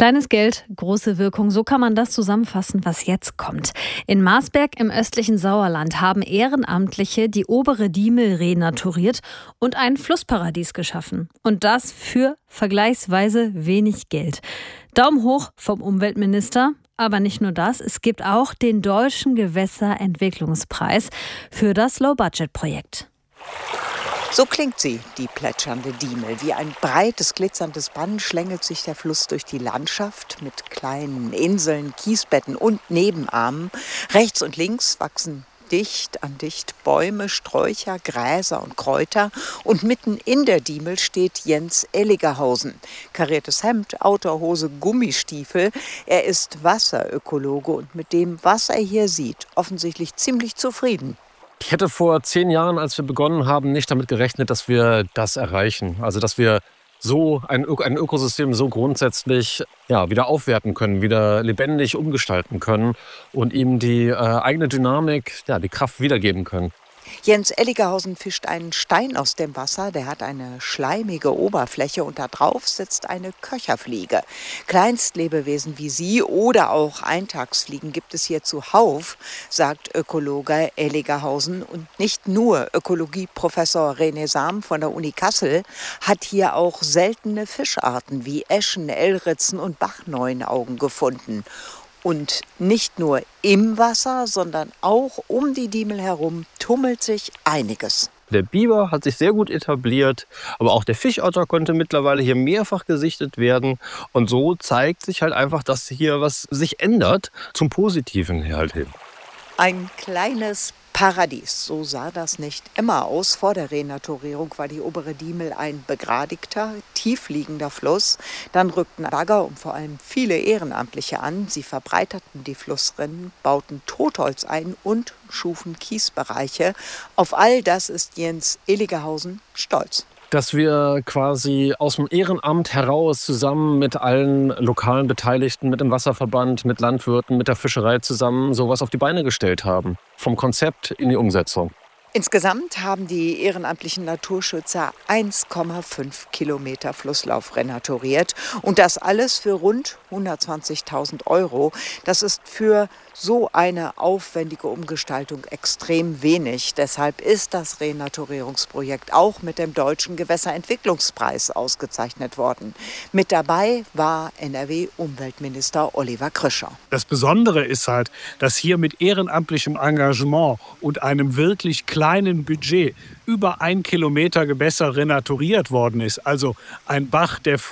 Kleines Geld, große Wirkung. So kann man das zusammenfassen, was jetzt kommt. In Marsberg im östlichen Sauerland haben Ehrenamtliche die obere Diemel renaturiert und ein Flussparadies geschaffen. Und das für vergleichsweise wenig Geld. Daumen hoch vom Umweltminister. Aber nicht nur das, es gibt auch den Deutschen Gewässerentwicklungspreis für das Low-Budget-Projekt. So klingt sie, die plätschernde Diemel. Wie ein breites, glitzerndes Band schlängelt sich der Fluss durch die Landschaft mit kleinen Inseln, Kiesbetten und Nebenarmen. Rechts und links wachsen dicht an dicht Bäume, Sträucher, Gräser und Kräuter. Und mitten in der Diemel steht Jens Elligerhausen. Kariertes Hemd, Outerhose, Gummistiefel. Er ist Wasserökologe und mit dem, was er hier sieht, offensichtlich ziemlich zufrieden. Ich hätte vor 10 Jahren, als wir begonnen haben, nicht damit gerechnet, dass wir das erreichen. Also dass wir so ein Ökosystem so grundsätzlich wieder aufwerten können, wieder lebendig umgestalten können und ihm die eigene Dynamik, die Kraft wiedergeben können. Jens Elligerhausen fischt einen Stein aus dem Wasser, der hat eine schleimige Oberfläche und da drauf sitzt eine Köcherfliege. Kleinstlebewesen wie sie oder auch Eintagsfliegen gibt es hier zuhauf, sagt Ökologe Elligerhausen. Und nicht nur Ökologieprofessor René Sam von der Uni Kassel hat hier auch seltene Fischarten wie Äschen, Elritzen und Bachneunaugen gefunden. Und nicht nur im Wasser, sondern auch um die Diemel herum tummelt sich einiges. Der Biber hat sich sehr gut etabliert, aber auch der Fischotter konnte mittlerweile hier mehrfach gesichtet werden. Und so zeigt sich halt einfach, dass hier was sich ändert, zum Positiven halt hin. Ein kleines Paradies, so sah das nicht immer aus. Vor der Renaturierung war die obere Diemel ein begradigter, tiefliegender Fluss. Dann rückten Bagger und vor allem viele Ehrenamtliche an. Sie verbreiterten die Flussrinnen, bauten Totholz ein und schufen Kiesbereiche. Auf all das ist Jens Elligerhausen stolz. Dass wir quasi aus dem Ehrenamt heraus zusammen mit allen lokalen Beteiligten, mit dem Wasserverband, mit Landwirten, mit der Fischerei zusammen sowas auf die Beine gestellt haben. Vom Konzept in die Umsetzung. Insgesamt haben die ehrenamtlichen Naturschützer 1,5 Kilometer Flusslauf renaturiert. Und das alles für rund 120.000 €. Das ist für so eine aufwendige Umgestaltung extrem wenig. Deshalb ist das Renaturierungsprojekt auch mit dem Deutschen Gewässerentwicklungspreis ausgezeichnet worden. Mit dabei war NRW-Umweltminister Oliver Krischer. Das Besondere ist halt, dass hier mit ehrenamtlichem Engagement und einem wirklich kleinen Budget über 1 Kilometer Gewässer renaturiert worden ist. Also ein Bach, der